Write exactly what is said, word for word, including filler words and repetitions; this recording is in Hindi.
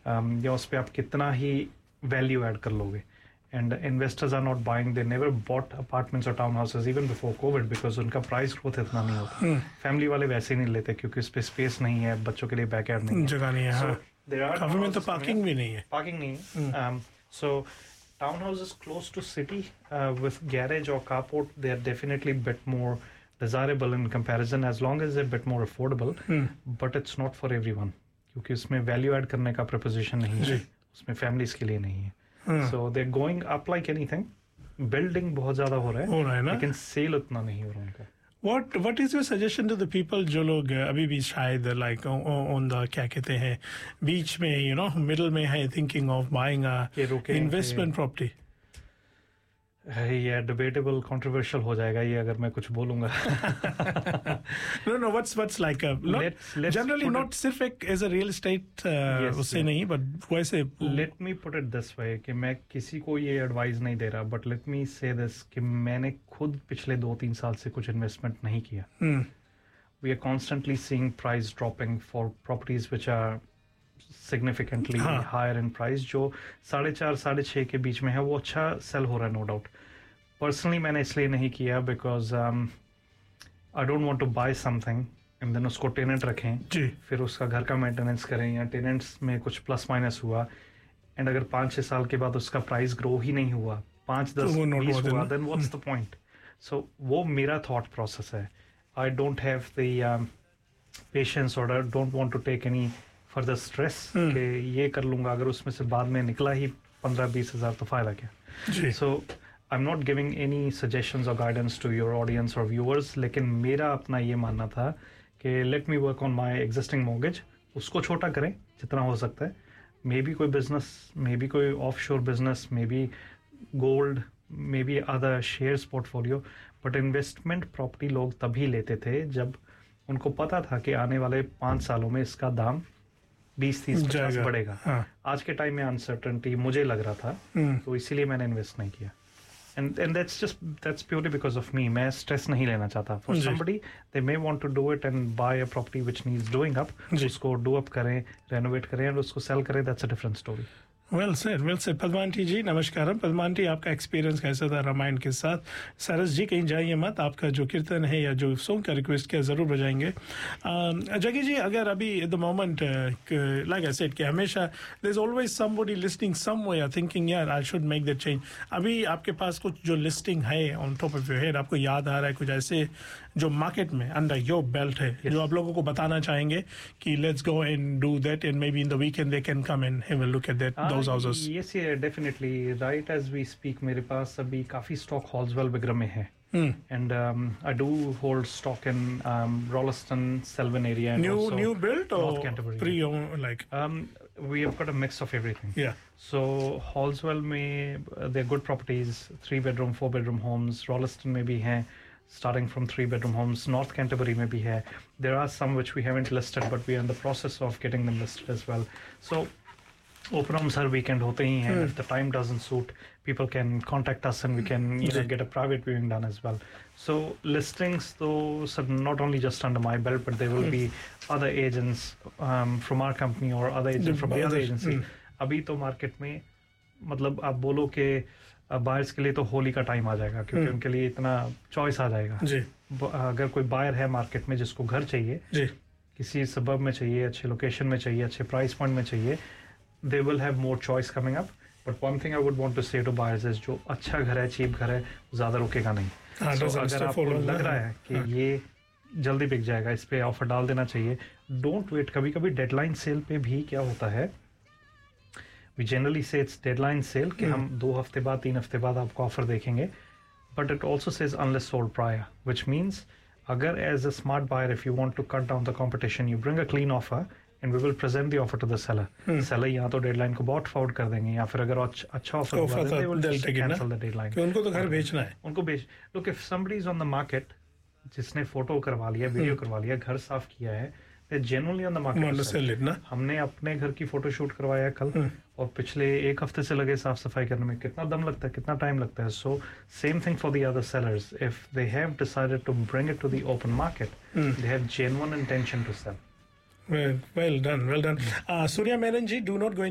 um, या उस पर आप कितना ही वैल्यू ऐड कर लोगे. And investors are not buying. They never bought apartments or townhouses even before COVID because उनका price growth इतना नहीं होता. hmm. Family वाले वैसे ही नहीं लेते क्योंकि उस पे space नहीं है, बच्चों के लिए बैकयार्ड नहीं है, जगह नहीं है. so, हाँ. काफी में तो पार्किंग भी नहीं है. Parking नहीं है. hmm. um, so townhouses close to city uh, with garage or carport, they are definitely a bit more desirable in comparison as long as they're a bit more affordable. hmm. But it's not for everyone क्योंकि उसमें value add करने का proposition नहीं है, उसमें families के लिए नहीं है. Hmm. So they're going up like anything. Building बहुत ज़्यादा हो रहा है, हो रहा है ना? लेकिन sale उतना नहीं हो रहा उनका. What What is your suggestion to the people जो लोग अभी भी शायद like on the क्या कहते हैं बीच में you know middle में है thinking of buying a investment property? ये डिबेटेबल कंट्रोवर्शियल हो जाएगा ये अगर मैं कुछ बोलूंगा. no no what's what's like a let's, let's generally not सिर्फ एक as a real estate uh, yes, उससे नहीं but वैसे let me put it this way कि मैं किसी को ये एडवाइस नहीं दे रहा but let me say this कि मैंने खुद पिछले दो तीन साल से कुछ इन्वेस्टमेंट नहीं किया. hmm. We are constantly seeing price dropping for properties which are significantly हाँ. higher in price. जो साढ़े चार साढ़े छः के बीच में है वो अच्छा सेल हो रहा है नो डाउट. पर्सनली मैंने इसलिए नहीं किया because I don't want to bye something and then उसको टेनेंट रखें जी. फिर उसका घर का मेंटेनेंस करें या टेनेंट्स में कुछ प्लस माइनस हुआ एंड अगर पाँच छः साल के बाद उसका प्राइस ग्रो ही नहीं हुआ पाँच दस बीस हुआ देन व्हाट्स द पॉइंट. सो वो मेरा थॉट प्रोसेस है. I don't have the patience और I don't want to take any further stress कि ये कर लूंगा अगर उसमें से बाद में निकला ही पंद्रह बीस हजार तो फायदा क्या. सो I am not giving any suggestions और गाइडेंस टू योर ऑडियंस और व्यूअर्स, लेकिन मेरा अपना ये मानना था कि let me work on my existing mortgage, उसको छोटा करें जितना हो सकता है. मे बी कोई बिजनेस, मे बी कोई ऑफ शोर business, may be gold, may be other shares portfolio. But investment property लोग तभी लेते थे जब उनको पता था कि आने वाले पाँच सालों में इसका दाम बीस तीस पचास बढ़ेगा. हाँ. आज के टाइम में अनसर्टेनिटी मुझे लग रहा था hmm. तो इसीलिए मैंने इन्वेस्ट नहीं किया. And and that's just that's purely because of me. मैं स्ट्रेस नहीं लेना चाहता. For somebody they may want to do it and bye a property which needs doing up, उसको डू अप करें, रेनोवेट करें और उसको सेल करें. That's a different story. Well sir well sir Padmavati जी नमस्कार. पद्मावती आपका एक्सपीरियंस कैसा था रामायण के साथ? सरस जी कहीं जाइए मत, आपका जो कीर्तन है या जो सॉन्ग का रिक्वेस्ट किया ज़रूर बजाएंगे. जगी जी अगर अभी at the moment like I said कि हमेशा there is always somebody listing somewhere thinking यार I should make that change. अभी आपके पास कुछ जो लिस्टिंग है on top of your head, आपको याद आ रहा है कुछ ऐसे जो मार्केट में अंडर योर बेल्ट है yes. जो आप लोगों को बताना चाहेंगे कि let's go and do that and may be in the weekend they can come and have a look at that those houses? Yes, yeah, definitely. Right as we speak, मेरे पास अभी काफी stock Hallswell विक्रम में है. Hmm. And um, I do hold stock in um, Rolleston, Selwyn area. And new also new built or North Canterbury. Pre-owned, like? Um, we have got a mix of everything. Yeah. So Hallswell में uh, they're good properties, three bedroom, four bedroom homes. Rolleston में भी हैं, starting from three bedroom homes. North Canterbury में भी है. There are some which we haven't listed, but we are in the process of getting them listed as well. So open homes her weekend होते ही हैं. If the time doesn't suit, people can contact us and we can you know get a private viewing done as well. So listings though, so not only just under my belt, but there will be other agents um, from our company or other agents from the other agency. अभी तो market में मतलब आप बोलो कि बायर्स के लिए तो होली का टाइम आ जाएगा क्योंकि उनके लिए इतना चॉइस आ जाएगा. जी. अगर कोई बायर है मार्केट में जिसको घर चाहिए, जी. किसी सबब में चाहिए, अच्छे लोकेशन में चाहिए, अच्छे प्राइस पॉइंट में चाहिए, they will have more choice coming up. But one thing I would want to say to buyers is जो अच्छा घर है, cheap घर है, ज़्यादा रुकेगा नहीं. so अगर आपको लग रहा है कि ये जल्दी बिक जाएगा, इस पे ऑफर डाल देना चाहिए, don't wait. कभी कभी डेडलाइन सेल पे भी क्या होता है, we generally say it's deadline sale कि हम दो हफ्ते बाद तीन हफ्ते बाद आपको ऑफर देखेंगे, but it also says unless sold prior, which means अगर as a smart buyer if you want to cut down the competition, you bring a clean offer and we will present the offer to the seller. Hmm. Seller या तो डेडलाइन को बहुत फॉरवर्ड कर देंगे या फिर अगर अच्छा ऑफर हुआ तो they will just cancel the deadline. कि उनको तो घर बेचना है. उनको बेच. Look, if somebody is on the market, जिसने फोटो करवा लिया, वीडियो करवा लिया, घर साफ किया है, they genuinely on the market. ना? हमने अपने घर की फोटो शूट करवाया कल और पिछले एक हफ्ते से लगे साफ सफाई करने में. कितना दम लगता है, कितना टाइम लगता है. So same thing for the other sellers. If they have decided to bring it to the open market, hmm. they have genuine intention to sell. Well, well done, well done. Uh, Surya Menon ji, do not go in